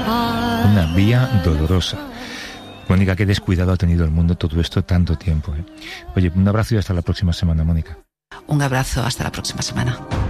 Una vía dolorosa. Mónica, qué descuidado ha tenido el mundo todo esto tanto tiempo. Oye, un abrazo y hasta la próxima semana, Mónica. Un abrazo, hasta la próxima semana.